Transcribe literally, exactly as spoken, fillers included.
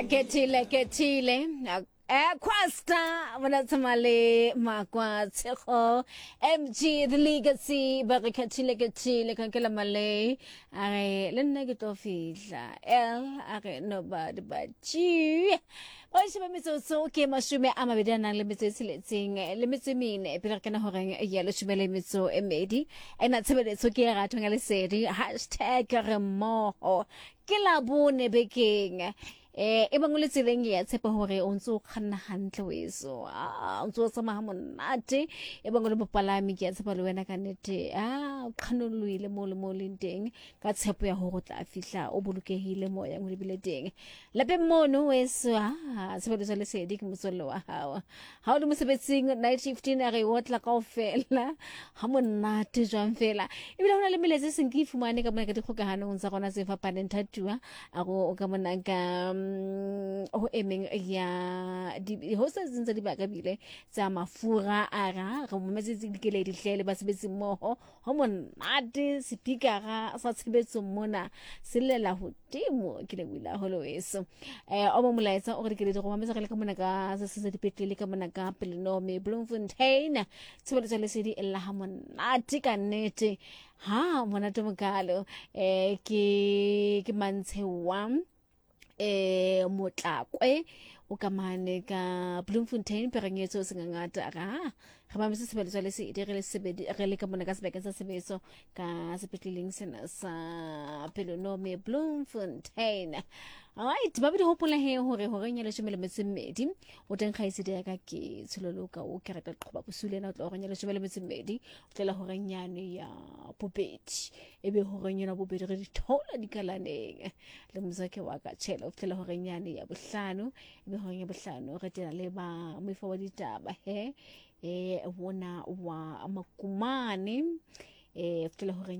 Kethile kethile Equasta Vanatamale Makwa Tseho M G the legacy Bari Kethile kethile Kankela Malay Are Lenegato Fila L Are nobody but you. Why should I so so came a shume Amabidana limited selecting limited mean Pirkana Horang a yellow shumele mitso emedi and that's what it's okay at Tungali hashtag Remo Kilabone baking. Eh ibang ulit silang ya tshepa hore o ntse o khanna hantle weso ah o ntse o tsamaya monate ibang ulit bopalami ke tshepa le wena ka nete ah o khanolwile mo le mo le teng ka tshepo ya hore o tla fihla o bolokehile mo ya ngwe bile teng lape mono weso ah tshepa le sedi ke motsolo wa hao ha o le mosebetsing night shift ne re o tla kaofela ha monate jwang fela ebile hona le meletse seng ke ifumane ka mona ka dikgokahano tsa gona se fa panentatua a go ka mona ka o emeng ya di hosa zinza di baka bile tsa mafura ara go mmetse ke le dihlele ba sebetsi mmoho ho monate speakera sa tshebetso mona selela ho temo ke le wila holo weso eh o mo molaetsa o re ke le go mametse le ka mona ka se se dipetlele ka mona ka Pelenome Bloemfontein tshebetso le sedi ella ha monate ka nete ha monate mokalo eh ke ke mantshe wa eh motlakwe o kamane ka Bloemfontein perengetso sengangata ra ga ba mse sebelo le se dire le sebedi re le ka mona ka sebeka sa sebeso ka sepetleleng sena sa Pelenome Bloemfontein. Alright ba bidi hopola he hore hore nyele shumele metsemedi o teng khaisi de ka ke tshilolo ka o kereta qoba busule na o tlo nyele shumele metsemedi o tlela hore nyane ya bobedi ebe hore nyena bobedi re di thola dikalaneng le mzake wa ka tshela o tlela hore nyane ya bohlano ebe hore ya bohlano re tena le ba mefo wa ditaba he eh wona wa makumane eh o tlela hore